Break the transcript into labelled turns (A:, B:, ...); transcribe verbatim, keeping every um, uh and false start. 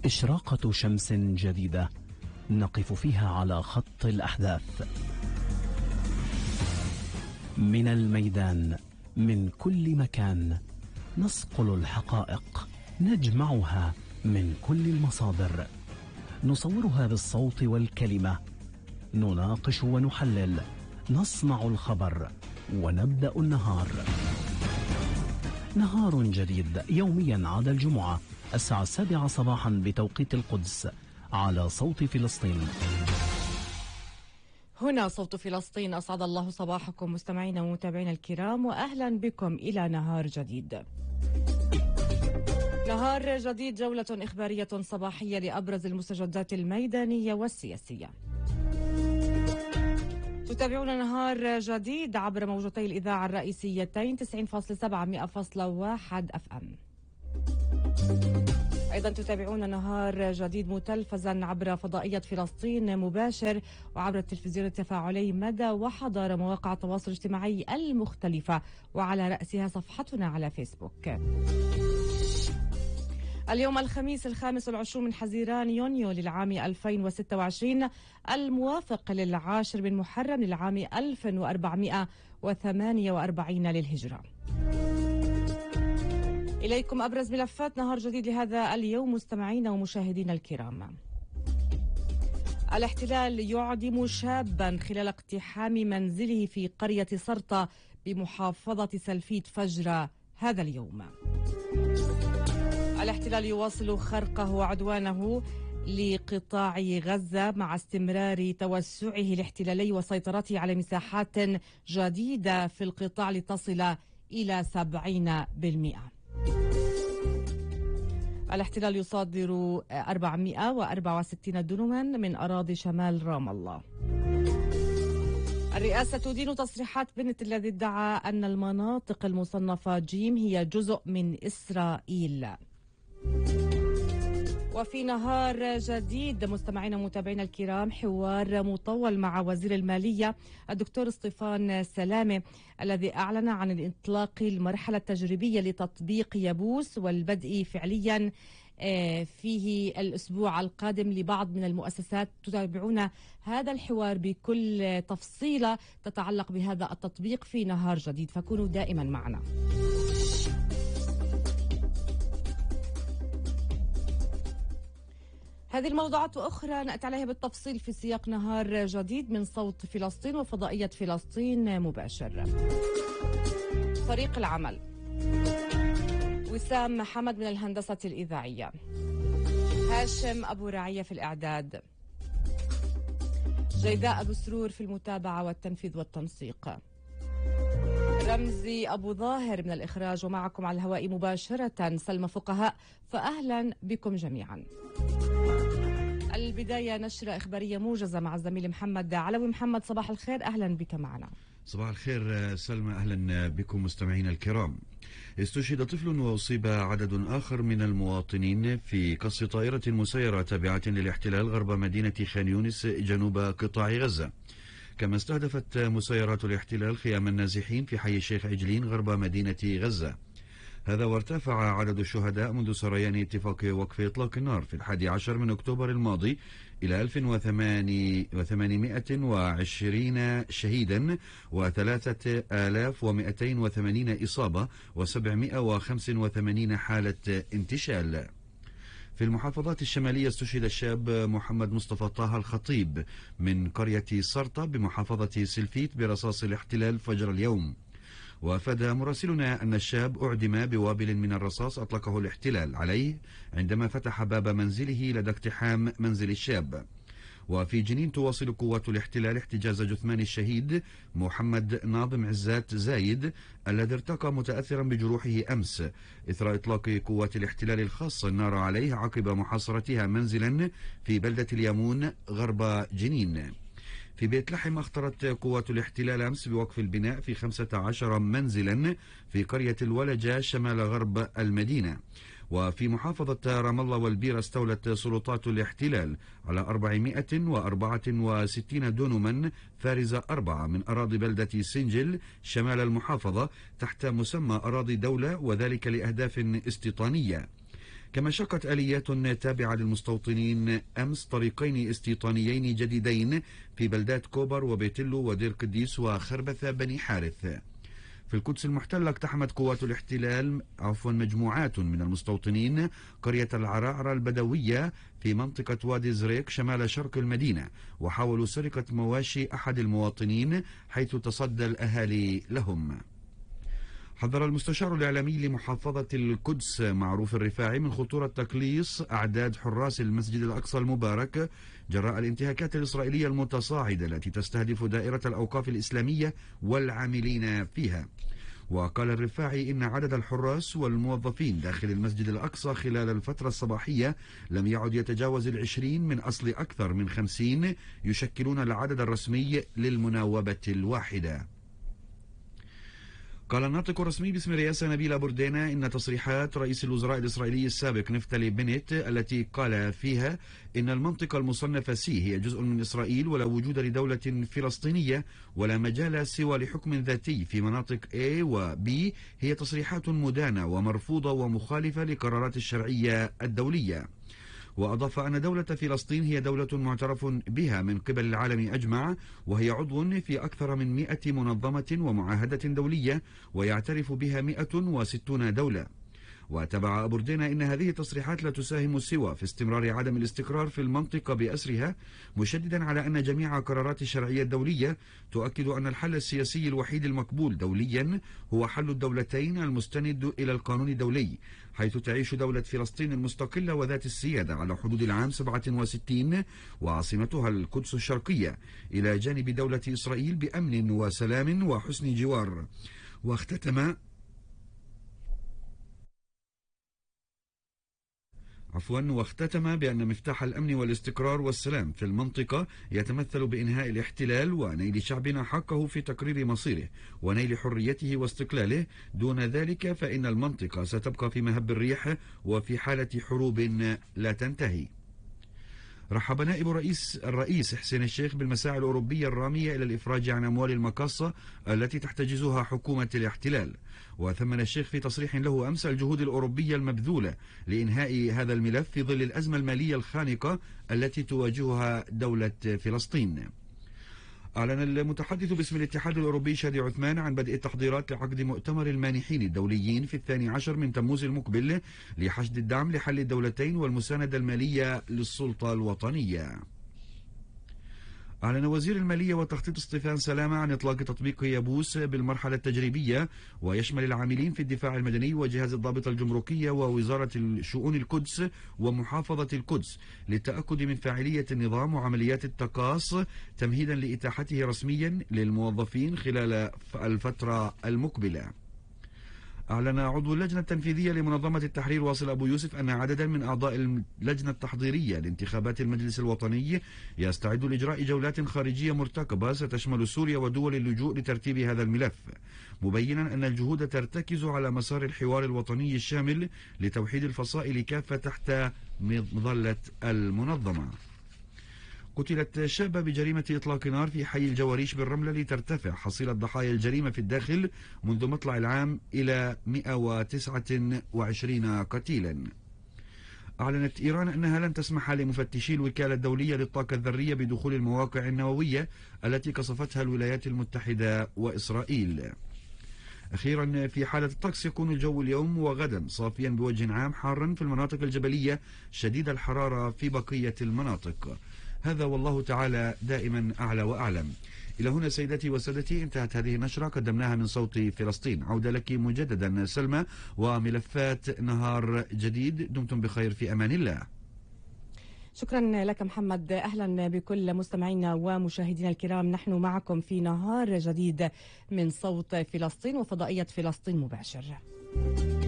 A: إشراقة شمس جديدة نقف فيها على خط الأحداث، من الميدان، من كل مكان نصقل الحقائق، نجمعها من كل المصادر، نصورها بالصوت والكلمة، نناقش ونحلل، نصنع الخبر ونبدأ النهار. نهار جديد يوميا عدا الجمعة الساعة السابعة صباحا بتوقيت القدس على صوت فلسطين.
B: هنا صوت فلسطين. أسعد الله صباحكم مستمعينا ومتابعينا الكرام، وأهلا بكم إلى نهار جديد. نهار جديد، جولة إخبارية صباحية لأبرز المستجدات الميدانية والسياسية. تتابعون نهار جديد عبر موجتي الإذاعة الرئيسيتين تسعين فاصلة سبعة مئة فاصلة واحد أف أم. أيضا تتابعون نهار جديد متلفزا عبر فضائية فلسطين مباشر وعبر التلفزيون التفاعلي مدى وحضر مواقع التواصل الاجتماعي المختلفة، وعلى رأسها صفحتنا على فيسبوك. اليوم الخميس الخامس والعشرون من حزيران يونيو للعام ألفين وستة وعشرين، الموافق للعاشر من محرم للعام ألف وأربعمئة وثمانية وأربعين للهجرة. إليكم أبرز ملفات نهار جديد لهذا اليوم مستمعينا ومشاهدينا الكرام. الاحتلال يعدم شابا خلال اقتحام منزله في قرية سرطة بمحافظة سلفيت فجر هذا اليوم. الاحتلال يواصل خرقه وعدوانه لقطاع غزة مع استمرار توسعه الاحتلالي وسيطرته على مساحات جديدة في القطاع لتصل إلى سبعين بالمئة. الاحتلال يصادر أربعمئة وأربعة وستين دنما من أراضي شمال رام الله. الرئاسة تدين تصريحات بنت الذي ادعى أن المناطق المصنفة جيم هي جزء من إسرائيل. وفي نهار جديد مستمعينا ومتابعينا الكرام، حوار مطول مع وزير المالية الدكتور اسطفان سلامة الذي أعلن عن إطلاق المرحلة التجريبية لتطبيق يبوس والبدء فعليا فيه الأسبوع القادم لبعض من المؤسسات. تتابعون هذا الحوار بكل تفصيلة تتعلق بهذا التطبيق في نهار جديد، فكونوا دائما معنا. هذه الموضوعات وأخرى نأتي عليها بالتفصيل في سياق نهار جديد من صوت فلسطين وفضائية فلسطين مباشر. فريق العمل: وسام محمد من الهندسة الإذاعية، هاشم أبو رعية في الإعداد، جيداء أبو سرور في المتابعة والتنفيذ والتنسيق، رمزي أبو ظاهر من الإخراج، ومعكم على الهواء مباشرة سلمى فقهاء. فأهلا بكم جميعا. البداية نشرة إخبارية موجزة مع الزميل محمد علوي. محمد صباح الخير، أهلا بك معنا.
C: صباح الخير سلمى، أهلا بكم مستمعينا الكرام. استشهد طفل وأصيب عدد آخر من المواطنين في قصف طائرة مسيرة تابعة للاحتلال غرب مدينة خان يونس جنوب قطاع غزة. كما استهدفت مسيرات الاحتلال خيام النازحين في حي الشيخ عجلين غرب مدينة غزة. هذا وارتفع عدد الشهداء منذ سريان اتفاق وقف إطلاق النار في الحادي عشر من أكتوبر الماضي إلى ألف وثمانمئة وعشرين شهيدا وثلاثة آلاف ومئتين وثمانين إصابة وسبعمئة وخمسة وثمانين حالة انتشال. في المحافظات الشمالية استشهد الشاب محمد مصطفى طه الخطيب من قرية سرطة بمحافظة سلفيت برصاص الاحتلال فجر اليوم. وافاد مراسلنا أن الشاب أعدم بوابل من الرصاص أطلقه الاحتلال عليه عندما فتح باب منزله لدى اقتحام منزل الشاب. وفي جنين تواصل قوات الاحتلال احتجاز جثمان الشهيد محمد ناظم عزات زايد الذي ارتقى متأثرا بجروحه أمس إثر إطلاق قوات الاحتلال الخاصة النار عليه عقب محاصرتها منزلا في بلدة اليامون غرب جنين. في بيت لحم اخترت قوات الاحتلال أمس بوقف البناء في خمسة عشر منزلا في قرية الولجة شمال غرب المدينة. وفي محافظة رام الله والبيرة استولت سلطات الاحتلال على أربعمئة وأربعة وستين دونما فارزة أربعة من أراضي بلدة سنجل شمال المحافظة تحت مسمى أراضي دولة، وذلك لأهداف استيطانية. كما شقت آليات تابعة للمستوطنين أمس طريقين استيطانيين جديدين في بلدات كوبر وبيتلو ودير قديس وخربث بني حارث. في القدس المحتلة اقتحمت قوات الاحتلال عفوا مجموعات من المستوطنين قرية العرعرة البدوية في منطقة وادي زريق شمال شرق المدينة، وحاولوا سرقة مواشي أحد المواطنين حيث تصدى الأهالي لهم. حذر المستشار الإعلامي لمحافظة القدس معروف الرفاعي من خطورة تقليص أعداد حراس المسجد الأقصى المبارك جراء الانتهاكات الإسرائيلية المتصاعدة التي تستهدف دائرة الأوقاف الإسلامية والعاملين فيها. وقال الرفاعي إن عدد الحراس والموظفين داخل المسجد الأقصى خلال الفترة الصباحية لم يعد يتجاوز العشرين من أصل أكثر من خمسين يشكلون العدد الرسمي للمناوبة الواحدة. قال الناطق الرسمي باسم رئاسة نبيل بوردينا إن تصريحات رئيس الوزراء الإسرائيلي السابق نفتالي بنت التي قال فيها إن المنطقة المصنفة سي هي جزء من إسرائيل ولا وجود لدولة فلسطينية ولا مجال سوى لحكم ذاتي في مناطق A و B هي تصريحات مدانة ومرفوضة ومخالفة لقرارات الشرعية الدولية. وأضاف أن دولة فلسطين هي دولة معترف بها من قبل العالم أجمع، وهي عضو في أكثر من مئة منظمة ومعاهدة دولية ويعترف بها مئة وستون دولة. وتبع بوردينا إن هذه التصريحات لا تساهم سوى في استمرار عدم الاستقرار في المنطقة بأسرها، مشددا على أن جميع قرارات الشرعية الدولية تؤكد أن الحل السياسي الوحيد المقبول دوليا هو حل الدولتين المستند إلى القانون الدولي، حيث تعيش دولة فلسطين المستقلة وذات السيادة على حدود العام سبعة وستين وعاصمتها القدس الشرقية إلى جانب دولة إسرائيل بأمن وسلام وحسن جوار. واختتم عفوا واختتم بأن مفتاح الأمن والاستقرار والسلام في المنطقة يتمثل بإنهاء الاحتلال ونيل شعبنا حقه في تقرير مصيره ونيل حريته واستقلاله. دون ذلك فإن المنطقة ستبقى في مهب الريح وفي حالة حروب لا تنتهي. رحب نائب رئيس الرئيس حسين الشيخ بالمساعي الأوروبية الرامية إلى الإفراج عن أموال المقاصة التي تحتجزها حكومة الاحتلال. وثمن الشيخ في تصريح له أمس الجهود الأوروبية المبذولة لإنهاء هذا الملف في ظل الأزمة المالية الخانقة التي تواجهها دولة فلسطين. أعلن المتحدث باسم الاتحاد الأوروبي شادي عثمان عن بدء التحضيرات لعقد مؤتمر المانحين الدوليين في الثاني عشر من تموز المقبل لحشد الدعم لحل الدولتين والمساندة المالية للسلطة الوطنية. أعلن وزير المالية والتخطيط ستيفان سلامة عن إطلاق تطبيق يابوس بالمرحلة التجريبية، ويشمل العاملين في الدفاع المدني وجهاز الضابطة الجمركية ووزارة شؤون القدس ومحافظة القدس للتأكد من فاعلية النظام وعمليات التقاص تمهيدا لإتاحته رسميا للموظفين خلال الفترة المقبلة. أعلن عضو اللجنة التنفيذية لمنظمة التحرير واصل أبو يوسف أن عددا من أعضاء اللجنة التحضيرية لانتخابات المجلس الوطني يستعد لإجراء جولات خارجية مرتقبة ستشمل سوريا ودول اللجوء لترتيب هذا الملف، مبينا أن الجهود ترتكز على مسار الحوار الوطني الشامل لتوحيد الفصائل كافة تحت مظلة المنظمة. قتلت شابة بجريمة إطلاق نار في حي الجواريش بالرملة لترتفع حصيلة ضحايا الجريمة في الداخل منذ مطلع العام إلى مئة وتسعة وعشرين قتيلا. أعلنت إيران أنها لن تسمح لمفتشي الوكالة الدولية للطاقة الذرية بدخول المواقع النووية التي قصفتها الولايات المتحدة وإسرائيل. أخيرا في حالة الطقس يكون الجو اليوم وغدا صافيا بوجه عام حارا في المناطق الجبلية شديد الحرارة في بقية المناطق. هذا والله تعالى دائما أعلى وأعلم. إلى هنا سيدتي وسادتي انتهت هذه النشرة قدمناها من صوت فلسطين. عودة لك مجددا سلمى وملفات نهار جديد. دمتم بخير في أمان الله.
B: شكرا لك محمد. أهلا بكل مستمعينا ومشاهدينا الكرام، نحن معكم في نهار جديد من صوت فلسطين وفضائية فلسطين مباشر.